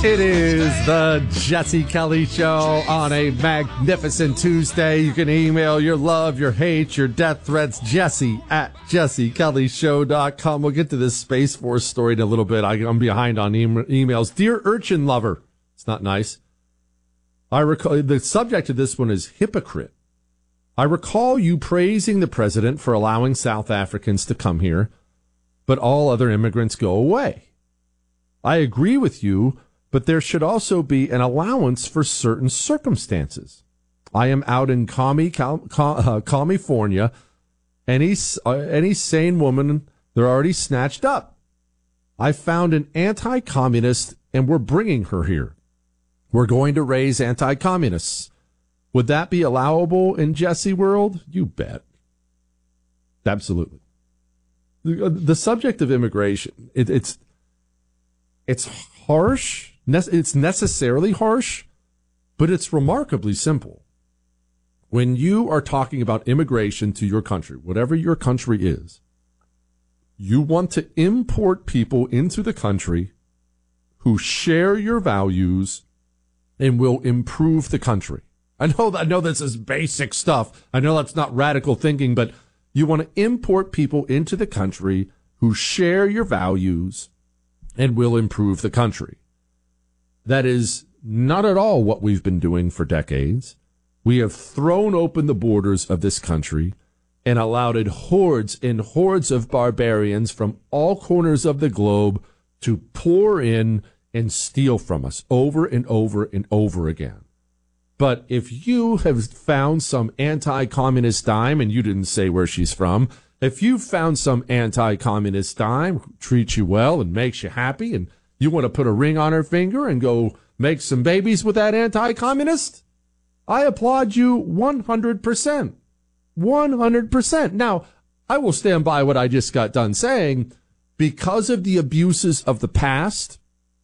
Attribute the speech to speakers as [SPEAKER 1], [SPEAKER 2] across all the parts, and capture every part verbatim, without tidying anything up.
[SPEAKER 1] It is the Jesse Kelly Show on a magnificent Tuesday. You can email your love, your hate, your death threats, Jesse at jesse kelly show dot com. We'll get to this Space Force story in a little bit. I, I'm behind on e- emails. Dear Urchin Lover. It's not nice. I recall the subject of this one is hypocrite. I recall you praising the president for allowing South Africans to come here, but all other immigrants go away. I agree with you, but there should also be an allowance for certain circumstances. I am out in Cali, Cal, uh, California. Any, uh, any sane woman, they're already snatched up. I found an anti-communist, and we're bringing her here. We're going to raise anti-communists. Would that be allowable in Jesse world? You bet. Absolutely. The, the subject of immigration, it, it's it's harsh. It's necessarily harsh, but it's remarkably simple. When you are talking about immigration to your country, whatever your country is, you want to import people into the country who share your values and will improve the country. I know, I know this is basic stuff. I know that's not radical thinking, but you want to import people into the country who share your values and will improve the country. That is not at all what we've been doing for decades. We have thrown open the borders of this country and allowed hordes and hordes of barbarians from all corners of the globe to pour in and steal from us over and over and over again. But if you have found some anti-communist dime, and you didn't say where she's from, if you've found some anti-communist dime who treats you well and makes you happy, and you want to put a ring on her finger and go make some babies with that anti-communist, I applaud you one hundred percent. one hundred percent. Now, I will stand by what I just got done saying. Because of the abuses of the past,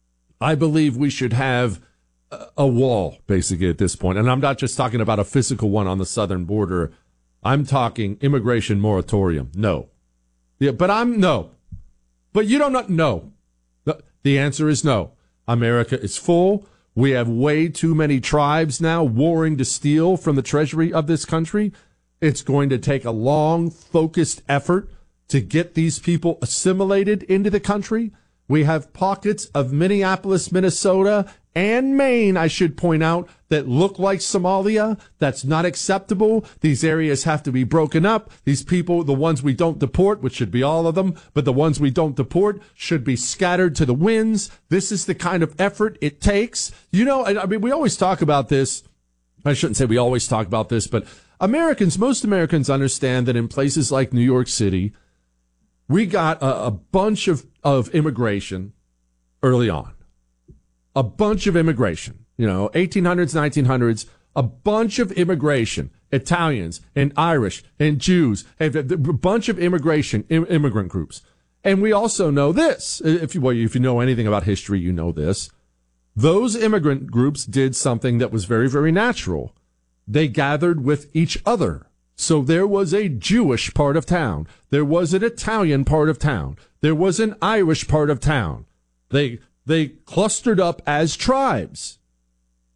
[SPEAKER 1] I believe we should have a wall, basically, at this point. And I'm not just talking about a physical one on the southern border. I'm talking immigration moratorium. No. Yeah, but I'm no. But you don't know. No. The, the answer is no. America is full. We have way too many tribes now warring to steal from the treasury of this country. It's going to take a long, focused effort to get these people assimilated into the country. We have pockets of Minneapolis, Minnesota, and Maine, I should point out, that look like Somalia. That's not acceptable. These areas have to be broken up. These people, the ones we don't deport, which should be all of them, but the ones we don't deport should be scattered to the winds. This is the kind of effort it takes. You know, I mean, we always talk about this. I shouldn't say we always talk about this, but Americans, most Americans understand that in places like New York City, we got a, a bunch of, of immigration early on. A bunch of immigration, you know, eighteen hundreds, nineteen hundreds, a bunch of immigration, Italians and Irish and Jews, a bunch of immigration, immigrant groups. And we also know this, if you, well, if you know anything about history, you know this. Those immigrant groups did something that was very, very natural. They gathered with each other. So there was a Jewish part of town. There was an Italian part of town. There was an Irish part of town. They They clustered up as tribes.